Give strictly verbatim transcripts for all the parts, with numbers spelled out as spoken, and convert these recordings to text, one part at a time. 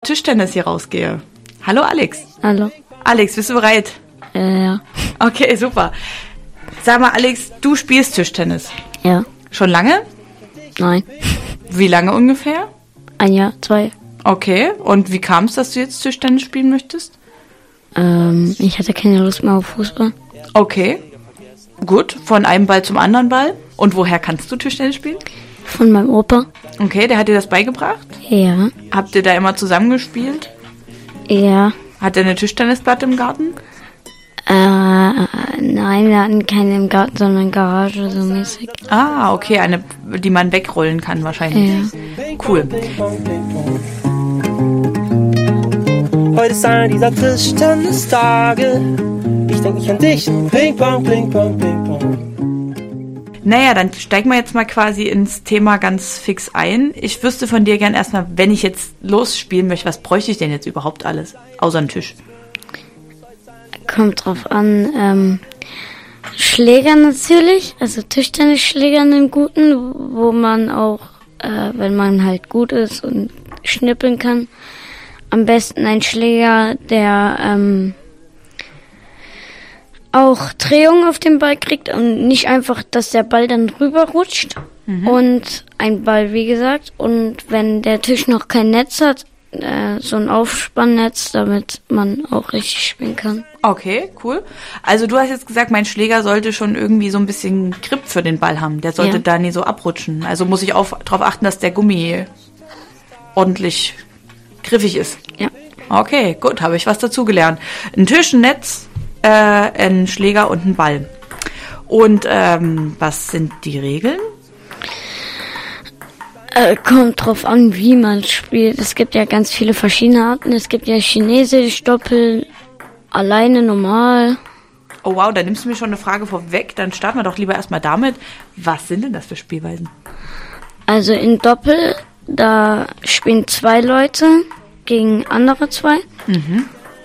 Tischtennis hier rausgehe. Hallo Alex. Hallo. Alex, bist du bereit? Äh, ja. Okay, super. Sag mal, Alex, du spielst Tischtennis. Ja. Schon lange? Nein. Wie lange ungefähr? Ein Jahr, zwei. Okay, und wie kam es, dass du jetzt Tischtennis spielen möchtest? Ähm, ich hatte keine Lust mehr auf Fußball. Okay, gut. Von einem Ball zum anderen Ball. Und woher kannst du Tischtennis spielen? Von meinem Opa. Okay, der hat dir das beigebracht? Ja. Habt ihr da immer zusammengespielt? Ja. Hat er eine Tischtennisplatte im Garten? Äh, nein, wir hatten keine im Garten, sondern Garage, so mäßig. Ah, okay, eine, die man wegrollen kann wahrscheinlich. Ja. Cool. Heute ist einer dieser Tischtennistage. Ich denke nicht an dich. Ping pong, ping pong, ping pong. Naja, dann steigen wir jetzt mal quasi ins Thema ganz fix ein. Ich wüsste von dir gern erstmal, wenn ich jetzt losspielen möchte, was bräuchte ich denn jetzt überhaupt alles? Außer einen Tisch. Kommt drauf an, ähm, Schläger natürlich, also Tischtennisschläger einen guten, wo man auch, äh, wenn man halt gut ist und schnippeln kann, am besten ein Schläger, der, ähm, auch Drehung auf den Ball kriegt und nicht einfach, dass der Ball dann rüberrutscht. Mhm. Und ein Ball, wie gesagt. Und wenn der Tisch noch kein Netz hat, äh, so ein Aufspannnetz, damit man auch richtig spielen kann. Okay, cool. Also du hast jetzt gesagt, mein Schläger sollte schon irgendwie so ein bisschen Grip für den Ball haben. Der sollte ja. da nie so abrutschen. Also muss ich auch darauf achten, dass der Gummi ordentlich griffig ist. Ja. Okay, gut, habe ich was dazugelernt. Ein Tisch, ein Netz, äh, ein Schläger und ein Ball. Und ähm, was sind die Regeln? Äh, kommt drauf an, wie man spielt. Es gibt ja ganz viele verschiedene Arten. Es gibt ja Chinesisch, Doppel, alleine, normal. Oh wow, da nimmst du mir schon eine Frage vorweg. Dann starten wir doch lieber erstmal damit. Was sind denn das für Spielweisen? Also in Doppel, da spielen zwei Leute gegen andere zwei. Mhm.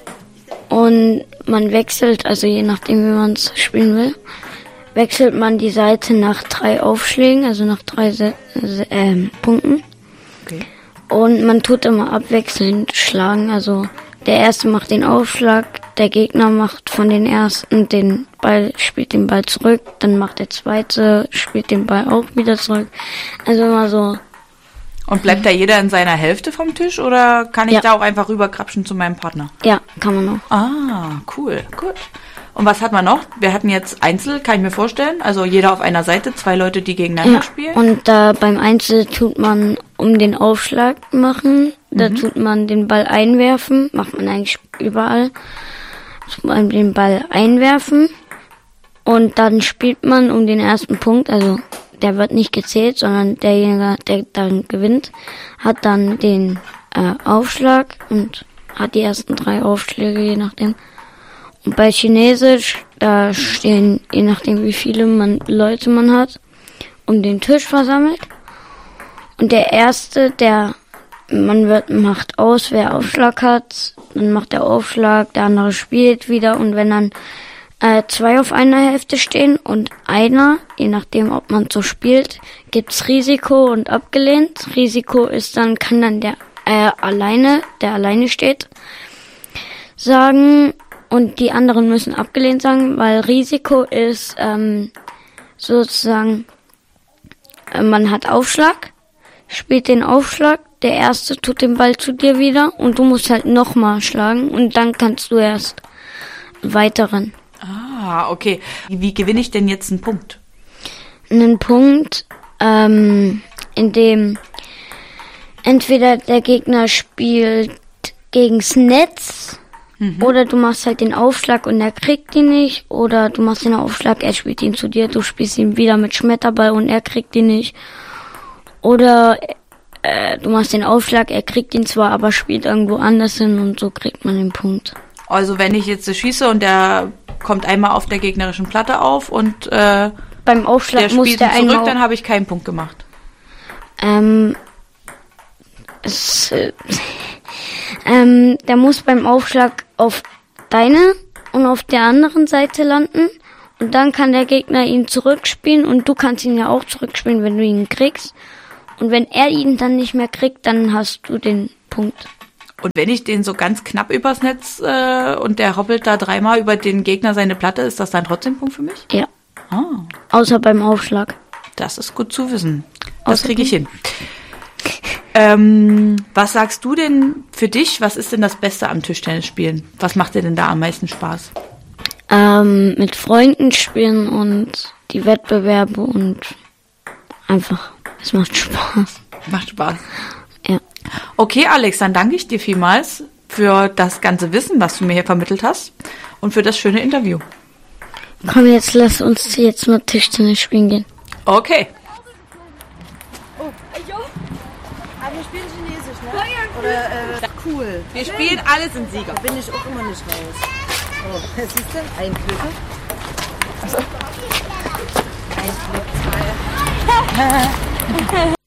Und man wechselt, also je nachdem, wie man es spielen will, wechselt man die Seite nach drei Aufschlägen, also nach drei Se- äh, Punkten. Okay. Und man tut immer abwechselnd schlagen. Also der Erste macht den Aufschlag, der Gegner macht von den Ersten den Ball, spielt den Ball zurück, dann macht der Zweite, spielt den Ball auch wieder zurück. Also immer so. Und bleibt da jeder in seiner Hälfte vom Tisch oder kann ich ja. da auch einfach rüberkrapschen zu meinem Partner? Ja, kann man auch. Ah, cool, gut. Und was hat man noch? Wir hatten jetzt Einzel, kann ich mir vorstellen. Also jeder auf einer Seite, zwei Leute, die gegeneinander ja. spielen. Und da beim Einzel tut man um den Aufschlag machen, da mhm. tut man den Ball einwerfen, macht man eigentlich überall. Tut man den Ball einwerfen und dann spielt man um den ersten Punkt, also der wird nicht gezählt, sondern derjenige, der dann gewinnt, hat dann den äh, Aufschlag und hat die ersten drei Aufschläge, je nachdem. Und bei Chinesisch, da stehen, je nachdem wie viele man, Leute man hat, um den Tisch versammelt. Und der Erste, der, man wird, macht aus, wer Aufschlag hat, dann macht der Aufschlag, der andere spielt wieder. Und wenn dann äh, zwei auf einer Hälfte stehen und einer, je nachdem ob man so spielt, gibt's Risiko und abgelehnt. Risiko ist dann, kann dann der äh, alleine, der alleine steht, sagen, und die anderen müssen abgelehnt sagen, weil Risiko ist ähm, sozusagen, äh, man hat Aufschlag, spielt den Aufschlag, der Erste tut den Ball zu dir wieder und du musst halt nochmal schlagen und dann kannst du erst weiteren. Ah, okay. Wie, wie gewinne ich denn jetzt einen Punkt? Einen Punkt, ähm, in dem entweder der Gegner spielt gegens Netz, mhm. oder du machst halt den Aufschlag und er kriegt ihn nicht, oder du machst den Aufschlag, er spielt ihn zu dir, du spielst ihn wieder mit Schmetterball und er kriegt ihn nicht. Oder äh, du machst den Aufschlag, er kriegt ihn zwar, aber spielt irgendwo anders hin und so kriegt man den Punkt. Also wenn ich jetzt schieße und der kommt einmal auf der gegnerischen Platte auf und äh, beim Aufschlag der muss spielt der ihn zurück, einmal, dann habe ich keinen Punkt gemacht. Ähm, es, äh, ähm, der muss beim Aufschlag auf deine und auf der anderen Seite landen und dann kann der Gegner ihn zurückspielen und du kannst ihn ja auch zurückspielen, wenn du ihn kriegst. Und wenn er ihn dann nicht mehr kriegt, dann hast du den Punkt. Und wenn ich den so ganz knapp übers Netz äh, und der hoppelt da dreimal über den Gegner seine Platte, ist das dann trotzdem ein Punkt für mich? Ja. Ah, Außer beim Aufschlag. das ist gut zu wissen. Das Außer kriege ich hin. Ähm, was sagst du denn für dich? Was ist denn das Beste am Tischtennisspielen? Was macht dir denn da am meisten Spaß? Ähm, mit Freunden spielen und die Wettbewerbe und einfach, es macht Spaß. Macht Spaß. Ja. Okay, Alex, dann danke ich dir vielmals für das ganze Wissen, was du mir hier vermittelt hast und für das schöne Interview. Komm, jetzt lass uns jetzt mal Tischtennis spielen gehen. Okay. Aber wir spielen Chinesisch, ne? Oder, äh, cool. Wir spielen alles in Sieger. Bin ich auch immer nicht raus. Oh, siehst du? Ein Glück. Also. Ein Glück, zwei.